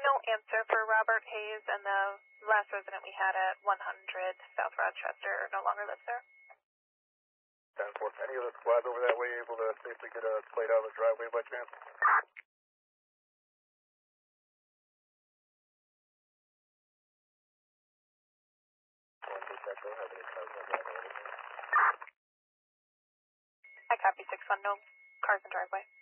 no answer for Robert Hayes, and the last resident we had at 100 South Rochester no longer lives there. 10-4. Any of the squads over that way able to safely get a plate out of the driveway by chance? I copy 6-1, no cars in driveway.